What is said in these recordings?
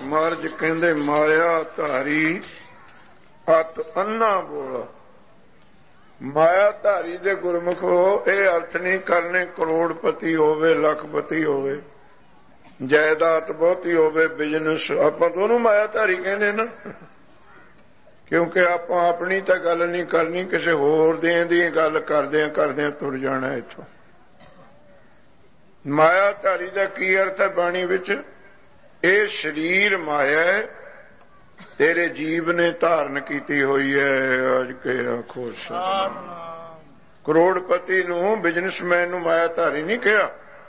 ਮਹਾਰਾਜ ਕਹਿੰਦੇ ਮਾਇਆ ਧਾਰੀ ਅਤ ਅੰਨਾ ਬੋਲਾ। ਮਾਇਆ ਧਾਰੀ ਦੇ ਗੁਰਮੁਖ ਹੋ, ਇਹ ਅਰਥ ਨਹੀਂ ਕਰਨੇ ਕਰੋੜਪਤੀ ਹੋਵੇ, ਲੱਖਪਤੀ ਹੋਵੇ, ਜਾਇਦਾਦ ਬਹੁਤੀ ਹੋਵੇ, ਬਿਜ਼ਨਸ। ਆਪਾਂ ਦੋਨੋਂ ਮਾਇਆ ਧਾਰੀ ਕਹਿੰਦੇ ਨਾ, ਕਿਉਂਕਿ ਆਪਾਂ ਆਪਣੀ ਤਾਂ ਗੱਲ ਨਹੀਂ ਕਰਨੀ, ਕਿਸੇ ਹੋਰ ਦੀ ਗੱਲ ਕਰਦਿਆਂ ਤੁਰ ਜਾਣਾ ਇੱਥੋਂ। ਮਾਇਆ ਧਾਰੀ ਦਾ ਕੀ ਅਰਥ ਹੈ ਬਾਣੀ ਵਿੱਚ? ਇਹ ਸਰੀਰ ਮਾਇਆ ਹੈ, ਤੇਰੇ ਜੀਵ ਨੇ ਧਾਰਨ ਕੀਤੀ ਹੋਈ ਹੈ। ਅੱਜ ਕੇ ਆਖੋ ਸਤਿਨਾਮ। ਕਰੋੜਪਤੀ ਨੂੰ, ਬਿਜ਼ਨਸਮੈਨ ਨੂੰ ਮਾਇਆ ਧਾਰੀ ਨਹੀਂ ਕਿਹਾ,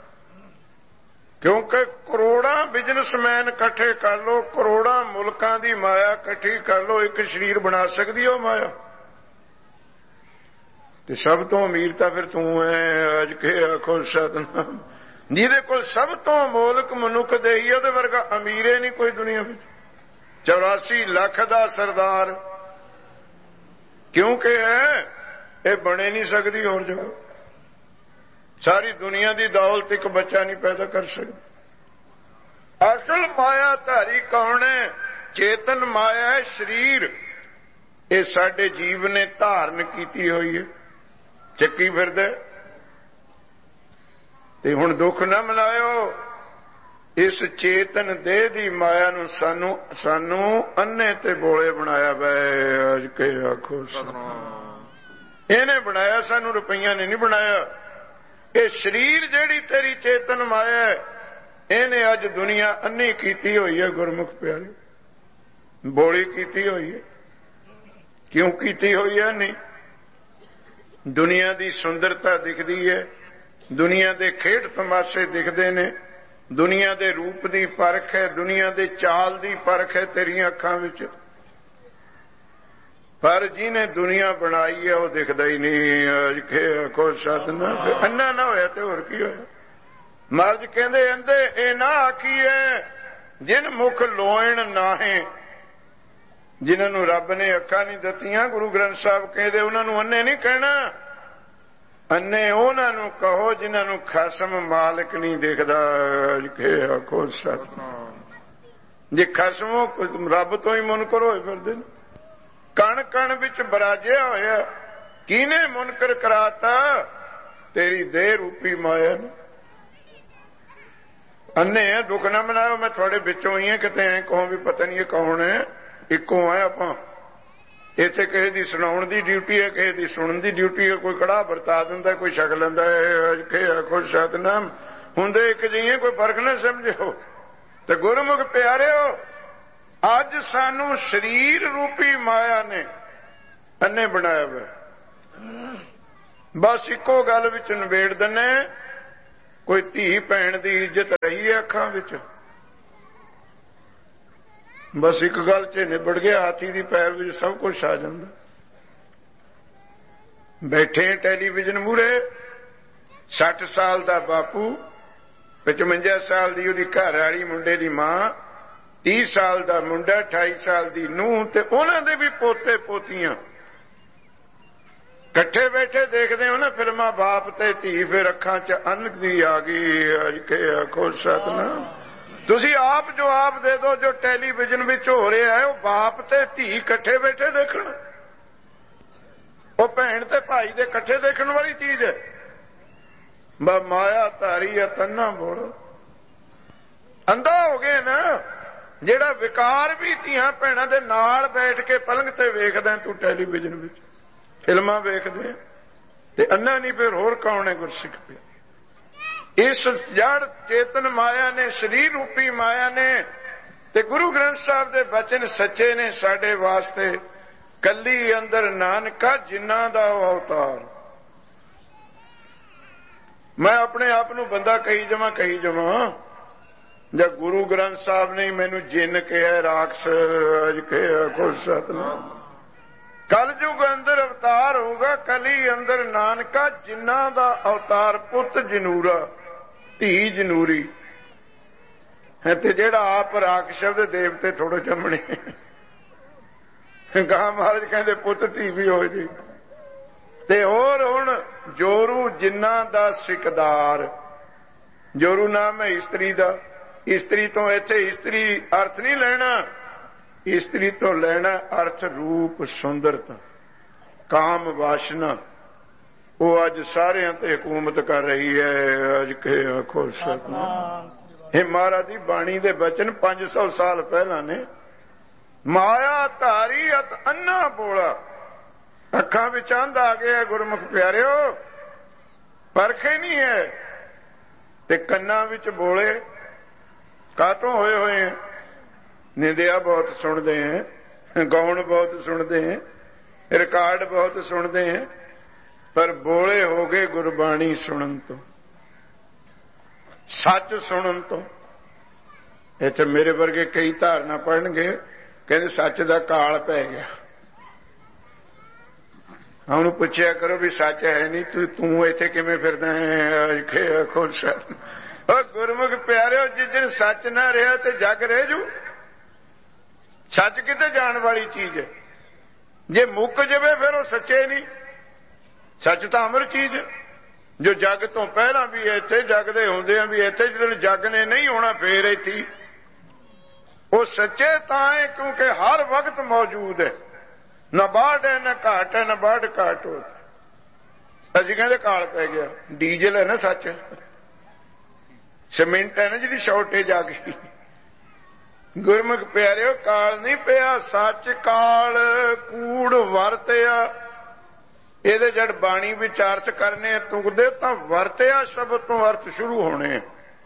ਕਿਉਂਕਿ ਕਰੋੜਾਂ ਬਿਜ਼ਨਸਮੈਨ ਇਕੱਠੇ ਕਰ ਲੋ, ਕਰੋੜਾਂ ਮੁਲਕਾਂ ਦੀ ਮਾਇਆ ਇਕੱਠੀ ਕਰ ਲੋ, ਇੱਕ ਸਰੀਰ ਬਣਾ ਸਕਦੀ ਉਹ ਮਾਇਆ। ਤੇ ਸਭ ਤੋਂ ਅਮੀਰ ਤਾਂ ਫਿਰ ਤੂੰ ਹੈ। ਅੱਜ ਕੇ ਆਖੋ ਸਤਿਨਾਮ। ਜਿਹਦੇ ਕੋਲ ਸਭ ਤੋਂ ਮੋਲਕ ਮਨੁੱਖ ਦੇਈ, ਉਹਦੇ ਵਰਗਾ ਅਮੀਰੇ ਨਹੀਂ ਕੋਈ ਦੁਨੀਆ ਵਿੱਚ। 84 ਲੱਖ ਦਾ ਸਰਦਾਰ ਕਿਉਂਕਿ ਹੈ, ਇਹ ਬਣੇ ਨਹੀਂ ਸਕਦੀ ਹੋਰ ਜਗ੍ਹਾ। ਸਾਰੀ ਦੁਨੀਆ ਦੀ ਦੌਲਤ ਇੱਕ ਬੱਚਾ ਨਹੀਂ ਪੈਦਾ ਕਰ ਸਕਦਾ। ਅਸਲ ਮਾਇਆ ਧਾਰੀ ਕੌਣ ਹੈ? ਚੇਤਨ ਮਾਇਆ ਹੈ, ਸਰੀਰ। ਇਹ ਸਾਡੇ ਜੀਵ ਨੇ ਧਾਰਨ ਕੀਤੀ ਹੋਈ ਹੈ, ਚੱਕੀ ਫਿਰਦਾ। ਤੇ ਹੁਣ ਦੁੱਖ ਨਾ ਮਨਾਇਓ, ਇਸ ਚੇਤਨ ਦੇਹ ਦੀ ਮਾਇਆ ਨੂੰ ਸਾਨੂੰ ਅੰਨੇ ਤੇ ਬੋਲੇ ਬਣਾਇਆ ਵਾ। ਅੱਜ ਕੇ ਆਖੋ ਸਤਿਨਾਮ। ਇਹਨੇ ਬਣਾਇਆ ਸਾਨੂੰ, ਰੁਪਈਆਂ ਨੇ ਨਹੀਂ ਬਣਾਇਆ। ਇਹ ਸਰੀਰ ਜਿਹੜੀ ਤੇਰੀ ਚੇਤਨ ਮਾਇਆ ਹੈ, ਇਹਨੇ ਅੱਜ ਦੁਨੀਆ ਅੰਨੀ ਕੀਤੀ ਹੋਈ ਹੈ। ਗੁਰਮੁਖ ਪਿਆਰੇ, ਬੋਲੀ ਕੀਤੀ ਹੋਈ ਹੈ। ਕਿਉਂ ਕੀਤੀ ਹੋਈ ਹੈ? ਨਹੀਂ, ਦੁਨੀਆ ਦੀ ਸੁੰਦਰਤਾ ਦਿਖਦੀ ਹੈ, ਦੁਨੀਆ ਦੇ ਖੇਡ ਤਮਾਸ਼ੇ ਦਿਖਦੇ ਨੇ, ਦੁਨੀਆ ਦੇ ਰੂਪ ਦੀ ਪਰਖ ਹੈ, ਦੁਨੀਆ ਦੇ ਚਾਲ ਦੀ ਪਰਖ ਹੈ ਤੇਰੀਆਂ ਅੱਖਾਂ ਵਿੱਚ। ਪਰ ਜਿਹਨੇ ਦੁਨੀਆ ਬਣਾਈ ਹੈ ਉਹ ਦਿਖਦਾ ਹੀ ਨਹੀਂ। ਅੱਜ ਕੇ ਆਖੋ ਸਤਿਨਾਮ। ਅੰਨਾ ਨਾ ਹੋਇਆ ਤੇ ਹੋਰ ਕੀ ਹੋਇਆ? ਮਹਾਰਾਜ ਕਹਿੰਦੇ ਅੰਦੇ ਇਹ ਨਾ ਆਖੀਏ ਜਿਨ ਮੁਖ ਲੋਇਣ ਨਾਹੇ। ਜਿਨ੍ਹਾਂ ਨੂੰ ਰੱਬ ਨੇ ਅੱਖਾਂ ਨਹੀਂ ਦਿੱਤੀਆਂ, ਗੁਰੂ ਗ੍ਰੰਥ ਸਾਹਿਬ ਕਹਿੰਦੇ ਉਹਨਾਂ ਨੂੰ ਅੰਨੇ ਨਹੀਂ ਕਹਿਣਾ। ਅੰਨੇ ਉਹਨਾਂ ਨੂੰ ਕਹੋ ਜਿਨ੍ਹਾਂ ਨੂੰ ਖਸਮ ਮਾਲਕ ਨਹੀਂ ਦਿਖਦਾ। ਅੱਜ ਕੇ ਆਖੋ ਸਤਿਨਾਮ। ਜੇ ਖਸਮੋਂ ਰੱਬ ਤੋਂ ਹੀ ਮੁਨਕਰ ਹੋਏ ਫਿਰਦੇ ਨੇ, ਕਣ ਕਣ ਵਿੱਚ ਬਰਾਜਿਆ ਹੋਇਆ। ਕਿਹਨੇ ਮੁਨਕਰ ਕਰਾਤਾ? ਤੇਰੀ ਦੇਹ ਰੂਪੀ ਮਾਇਆ ਨੇ। ਅੰਨੇ ਦੁੱਖ ਨਾ ਮਨਾਓ, ਮੈਂ ਤੁਹਾਡੇ ਵਿੱਚੋਂ ਹੀ ਹਾਂ। ਕਿਤੇ ਐ ਕਹੋ ਵੀ ਪਤਾ ਨਹੀਂ ਇਹ ਕੌਣ ਹੈ, ਇੱਕੋ ਹੈ ਆਪਾਂ। ਇੱਥੇ ਕਿਸੇ ਦੀ ਸੁਣਾਉਣ ਦੀ ਡਿਊਟੀ ਹੈ, ਕਿਸੇ ਦੀ ਸੁਣਨ ਦੀ ਡਿਊਟੀ ਹੈ। ਕੋਈ ਕੜਾ ਵਰਤਾ ਦਿੰਦਾ, ਕੋਈ ਛਕ ਲੈਂਦਾ ਹੈ। ਕੋਈ ਸਤਿਨਾਮ। ਹੁੰਦੇ ਇੱਕ ਜਿਹੀਏ, ਕੋਈ ਫਰਕ ਨਾ ਸਮਝੋ। ਤੇ ਗੁਰਮੁਖ ਪਿਆਰਿਓ, ਅੱਜ ਸਾਨੂੰ ਸਰੀਰ ਰੂਪੀ ਮਾਇਆ ਨੇ ਅੰਨੇ ਬਣਾਇਆ ਹੋਇਆ। ਬਸ ਇੱਕੋ ਗੱਲ ਵਿੱਚ ਨਿਬੇੜ ਦਿੰਨੇ, ਕੋਈ ਧੀ ਭੈਣ ਦੀ ਇੱਜ਼ਤ ਰਹੀ ਹੈ ਅੱਖਾਂ ਵਿੱਚ? ਬਸ ਇੱਕ ਗੱਲ 'ਚ ਨਿਬੜ ਗਿਆ, ਹਾਥੀ ਦੀ ਪੈਰ ਵਿੱਚ ਸਭ ਕੁਝ ਆ ਜਾਂਦਾ। ਬੈਠੇ ਟੈਲੀਵਿਜ਼ਨ ਮੂਹਰੇ, 60 ਸਾਲ ਦਾ ਬਾਪੂ, 55 ਸਾਲ ਦੀ ਉਹਦੀ ਘਰ ਵਾਲੀ, ਮੁੰਡੇ ਦੀ ਮਾਂ, 30 ਸਾਲ ਦਾ ਮੁੰਡਾ, 28 ਸਾਲ ਦੀ ਨੂੰਹ, ਤੇ ਉਹਨਾਂ ਦੇ ਵੀ ਪੋਤੇ ਪੋਤੀਆਂ ਇਕੱਠੇ ਬੈਠੇ ਦੇਖਦੇ ਹੋ ਨਾ ਫਿਲਮਾਂ। ਬਾਪ ਤੇ ਧੀ, ਫਿਰ ਅੱਖਾਂ 'ਚ ਅਨਕ ਦੀ ਆ ਗਈ। ਅੱਜ ਕੇ ਆਖੋ ਸਤਿਨਾਮ। ਤੁਸੀਂ ਆਪ ਜਵਾਬ ਦੇ ਦਿਓ, ਜੋ ਟੈਲੀਵਿਜ਼ਨ ਵਿੱਚ ਹੋ ਰਿਹਾ ਹੈ ਉਹ ਬਾਪ ਤੇ ਧੀ ਇਕੱਠੇ ਬੈਠੇ ਦੇਖਣ, ਉਹ ਭੈਣ ਤੇ ਭਾਈ ਦੇ ਇਕੱਠੇ ਦੇਖਣ ਵਾਲੀ ਚੀਜ਼ ਹੈ। ਮਾਇਆ ਧਾਰੀ ਹੈ ਤੰਨਾ ਬੋਲੋ। ਅੰਧਾ ਹੋ ਗਏ ਨਾ, ਜਿਹੜਾ ਵਿਕਾਰ ਵੀ ਧੀਆਂ ਭੈਣਾਂ ਦੇ ਨਾਲ ਬੈਠ ਕੇ ਪਲੰਘ ਤੇ ਵੇਖਦਾ ਤੂੰ ਟੈਲੀਵਿਜ਼ਨ ਵਿੱਚ, ਫਿਲਮਾਂ ਵੇਖਦੇ, ਤੇ ਅੰਨਾ ਨਹੀਂ ਫਿਰ ਹੋਰ ਕੌਣ ਹੈ? ਗੁਰਸਿੱਖ ਪਿਆ। ਇਸ ਜੜ ਚੇਤਨ ਮਾਇਆ ਨੇ, ਸਰੀਰ ਰੂਪੀ ਮਾਇਆ ਨੇ, ਤੇ ਗੁਰੂ ਗ੍ਰੰਥ ਸਾਹਿਬ ਦੇ ਬਚਨ ਸੱਚੇ ਨੇ ਸਾਡੇ ਵਾਸਤੇ। ਕੱਲੀ ਅੰਦਰ ਨਾਨਕਾ ਜਿਨ੍ਹਾਂ ਦਾ ਅਵਤਾਰ। ਮੈਂ ਆਪਣੇ ਆਪ ਨੂੰ ਬੰਦਾ ਕਹੀ ਜਾਵਾਂ, ਜਦ ਗੁਰੂ ਗ੍ਰੰਥ ਸਾਹਿਬ ਨੇ ਮੈਨੂੰ ਜਿੰਨ ਕਿਹਾ, ਰਾਖਸ਼। ਅੱਜ ਕਿਹਾ ਕੋਈ ਸਤਿਨਾਮ। ਕਲਯੁਗ ਅੰਦਰ ਅਵਤਾਰ ਹੋਊਗਾ, ਕਲੀ ਅੰਦਰ ਨਾਨਕਾ ਜਿਨ੍ਹਾਂ ਦਾ ਅਵਤਾਰ। ਪੁੱਤ ਜਨੂਰਾ, ਧੀ ਜਨੂਰੀ ਹੈ, ਤੇ ਜਿਹੜਾ ਆਪ ਰਾਖਸ਼ ਦੇ ਦੇਵਤੇ ਥੋੜੇ ਜੰਮਣੇ। ਗਾਂ ਮਹਾਰਾਜ ਕਹਿੰਦੇ ਪੁੱਤ ਧੀ ਵੀ ਹੋ ਜੀ। ਤੇ ਹੋਰ ਹੁਣ ਜੋਰੂ ਜਿਨ੍ਹਾਂ ਦਾ ਸਿਕਦਾਰ। ਜੋਰੂ ਨਾਮ ਹੈ ਇਸਤਰੀ ਦਾ, ਇਸਤਰੀ ਤੋਂ ਇੱਥੇ ਇਸਤਰੀ ਅਰਥ ਨਹੀਂ ਲੈਣਾ, ਇਸਤਰੀ ਤੋਂ ਲੈਣਾ ਅਰਥ ਰੂਪ ਸੁੰਦਰਤਾ। ਕਾਮ ਵਾਸ਼ਨਾ ਉਹ ਅੱਜ ਸਾਰਿਆਂ ਤੇ ਹਕੂਮਤ ਕਰ ਰਹੀ ਹੈ। ਅੱਜ ਕੇ ਆਖੋ ਸਤਿਨਾਮ। ਇਹ ਮਹਾਰਾਜ ਦੀ ਬਾਣੀ ਦੇ ਬਚਨ 500 ਸਾਲ ਪਹਿਲਾਂ ਨੇ। ਮਾਇਆ ਧਾਰੀ ਅਤ ਅੰਨਾ ਬੋਲਾ, ਅੱਖਾਂ ਵਿੱਚ ਅੰਧ ਆ ਗਿਆ ਗੁਰਮੁਖ ਪਿਆਰਿਓ, ਪਰਖੇ ਨਹੀਂ ਹੈ। ਤੇ ਕੰਨਾਂ ਵਿੱਚ ਬੋਲੇ ਕਾਤੋਂ ਹੋਏ ਹੋਏ ਹੈ? ਨਿੰਦਿਆ ਬਹੁਤ ਸੁਣਦੇ ਹੈ, ਗਾਉਣ ਬਹੁਤ ਸੁਣਦੇ ਹੈ, ਰਿਕਾਰਡ ਬਹੁਤ ਸੁਣਦੇ ਹੈ, ਪਰ ਬੋਲੇ ਹੋ ਗਏ ਗੁਰਬਾਣੀ ਸੁਣਨ ਤੋਂ, ਸੱਚ ਸੁਣਨ ਤੋਂ। ਇੱਥੇ ਮੇਰੇ ਵਰਗੇ ਕਈ ਧਾਰਨਾ ਪੜਨਗੇ, ਕਹਿੰਦੇ ਸੱਚ ਦਾ ਕਾਲ ਪੈ ਗਿਆ। ਉਹਨੂੰ ਪੁੱਛਿਆ ਕਰੋ ਵੀ ਸੱਚ ਹੈ ਨਹੀਂ, ਤੂੰ ਇੱਥੇ ਕਿਵੇਂ ਫਿਰਦਾ ਹੈ? ਖੁਸ਼ ਉਹ ਗੁਰਮੁਖ ਪਿਆਰਿਓ, ਜਿਸ ਦਿਨ ਸੱਚ ਨਾ ਰਿਹਾ ਤੇ ਜੱਗ ਰਹਿ ਜੂ। ਸੱਚ ਕਿਤੇ ਜਾਣ ਵਾਲੀ ਚੀਜ਼ ਹੈ, ਜੇ ਮੁੱਕ ਜਾਵੇ ਫਿਰ ਉਹ ਸੱਚੇ ਨਹੀਂ। ਸੱਚ ਤਾਂ ਅਮਰ ਚੀਜ਼ ਹੈ, ਜੋ ਜੱਗ ਤੋਂ ਪਹਿਲਾਂ ਵੀ ਇੱਥੇ, ਜੱਗ ਦੇ ਹੁੰਦਿਆਂ ਵੀ ਇੱਥੇ, ਜਦੋਂ ਜੱਗ ਨੇ ਨਹੀਂ ਹੋਣਾ ਫੇਰ ਇੱਥੇ। ਉਹ ਸੱਚੇ ਤਾਂ ਹੈ ਕਿਉਂਕਿ ਹਰ ਵਕਤ ਮੌਜੂਦ ਹੈ, ਨਾ ਬਾੜ ਹੈ ਨਾ ਘਾਟ ਹੈ, ਨਾ ਬਾੜ ਘਾਟ ਹੋ। ਅਸੀਂ ਕਹਿੰਦੇ ਕਾਲ ਪੈ ਗਿਆ, ਡੀਜ਼ਲ ਹੈ ਨਾ ਸੱਚ, ਸੀਮੈਂਟ ਹੈ ਨਾ ਜਿਹਦੀ ਸ਼ਾਰਟੇਜ ਆ ਗਈ। ਗੁਰਮੁਖ ਪਿਆਰਿਓ ਕਾਲ ਨਹੀਂ ਪਿਆ, ਸੱਚ ਕਾਲ ਕੂੜ ਵਰਤਿਆ। ਇਹਦੇ ਜੜ ਬਾਣੀ ਵਿੱਚ ਅਰਥ ਕਰਨੇ ਤੁਕਦੇ ਤਾਂ ਵਰਤਿਆ ਸ਼ਬਦ ਤੋਂ ਅਰਥ ਸ਼ੁਰੂ ਹੋਣੇ।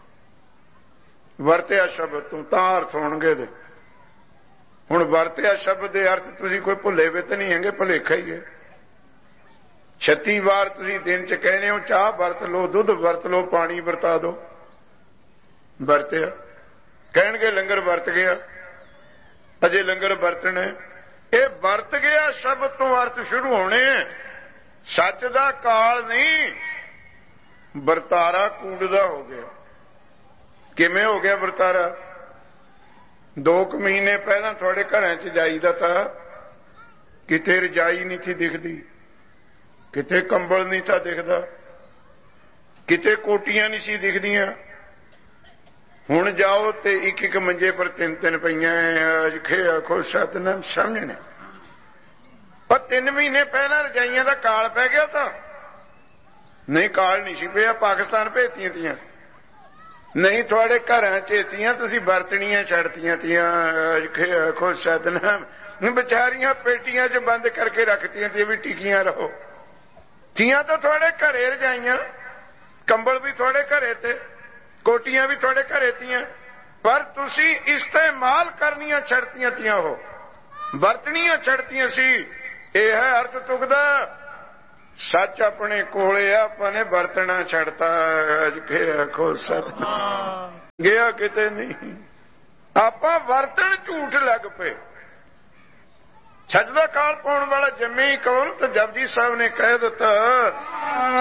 ਵਰਤਿਆ ਸ਼ਬਦ ਤੋਂ ਤਾਂ ਅਰਥ ਹੋਣਗੇ ਦੇ। ਹੁਣ ਵਰਤਿਆ ਸ਼ਬਦ ਦੇ ਅਰਥ ਤੁਸੀਂ ਕੋਈ ਭੁੱਲੇ ਵੇ ਤਾਂ ਨਹੀਂ ਹੈਗੇ, ਭੁਲੇਖਾ ਹੀ ਹੈ। 36 ਵਾਰ ਤੁਸੀਂ ਦਿਨ ਚ ਕਹਿੰਦੇ ਹੋ ਚਾਹ ਵਰਤ ਲਓ, ਦੁੱਧ ਵਰਤ ਲਓ, ਪਾਣੀ ਵਰਤਾ ਦਿਓ। ਵਰਤਿਆ ਕਹਿਣਗੇ ਲੰਗਰ ਵਰਤ ਗਿਆ, ਅਜੇ ਲੰਗਰ ਵਰਤਣਾ। ਇਹ ਵਰਤ ਗਿਆ ਸ਼ਬਦ ਤੋਂ ਅਰਥ ਸ਼ੁਰੂ ਹੋਣੇ। ਸੱਚ ਦਾ ਕਾਲ ਨਹੀਂ, ਵਰਤਾਰਾ ਕੂੜ ਦਾ ਹੋ ਗਿਆ। ਕਿਵੇਂ ਹੋ ਗਿਆ ਵਰਤਾਰਾ? 2 ਮਹੀਨੇ ਪਹਿਲਾਂ ਤੁਹਾਡੇ ਘਰਾਂ 'ਚ ਜਾਈਦਾ ਤਾਂ ਕਿਤੇ ਰਜਾਈ ਨਹੀਂ ਸੀ ਦਿਖਦੀ, ਕਿਤੇ ਕੰਬਲ ਨਹੀਂ ਸੀ ਦਿਖਦਾ, ਕਿਤੇ ਕੋਟੀਆਂ ਨਹੀਂ ਸੀ ਦਿਖਦੀਆਂ। ਹੁਣ ਜਾਓ ਤੇ ਇੱਕ ਇੱਕ ਮੰਜੇ ਪਰ 3-3 ਪਈਆਂ। ਆਖੋ ਸਤਿਨਾਮ ਸਮਝਣੇ। ਪਰ 3 ਮਹੀਨੇ ਪਹਿਲਾਂ ਰਜਾਈਆਂ ਦਾ ਕਾਲ ਪੈ ਗਿਆ ਤਾਂ ਨਹੀਂ, ਕਾਲ ਨਹੀਂ ਸੀ ਪਿਆ। ਪਾਕਿਸਤਾਨ ਭੇਜਤੀਆਂ ਤੀਆਂ, ਨਹੀਂ ਤੁਹਾਡੇ ਘਰਾਂ 'ਚ ਤੀਆਂ ਤੁਸੀਂ ਵਰਤਣੀਆਂ ਛੱਡਤੀਆਂ ਤੀਆਂ। ਆਖੋ ਸਤਿਨਾਮ। ਵਿਚਾਰੀਆਂ ਪੇਟੀਆਂ 'ਚ ਬੰਦ ਕਰਕੇ ਰੱਖਤੀਆਂ ਤੀਆਂ ਵੀ ਟਿਕੀਆਂ ਰਹੋ। ਤੀਆਂ ਤਾਂ ਤੁਹਾਡੇ ਘਰੇ ਰਜਾਈਆਂ, ਕੰਬਲ ਵੀ ਤੁਹਾਡੇ ਘਰੇ ਤੇ ਕੋਟੀਆਂ ਵੀ ਤੁਹਾਡੇ ਘਰੇ ਤੀਆਂ, ਪਰ ਤੁਸੀਂ ਇਸਤੇਮਾਲ ਕਰਨੀਆਂ ਛੱਡਤੀਆਂ ਤੀਆਂ, ਉਹ ਵਰਤਣੀਆਂ ਛੱਡਤੀਆਂ ਸੀ। ਇਹ ਹੈ ਅਰਥ ਤੁਕਦਾ। ਸੱਚ ਆਪਣੇ ਕੋਲੇ ਆ, ਆਪਾਂ ਨੇ ਵਰਤਣਾ ਛੱਡਤਾ। ਆਖੋ ਸਤਿਨਾਮ। ਗਿਆ ਕਿਤੇ ਨਹੀਂ, ਆਪਾਂ ਵਰਤਣ ਝੂਠ ਲੱਗ ਪਏ। ਸੱਚ ਦਾ ਕਾਲ ਪਾਉਣ ਵਾਲਾ ਜੰਮੇ ਹੀ ਕੌਣ? ਤਾਂ ਜਪਜੀ ਸਾਹਿਬ ਨੇ ਕਹਿ ਦਿੱਤਾ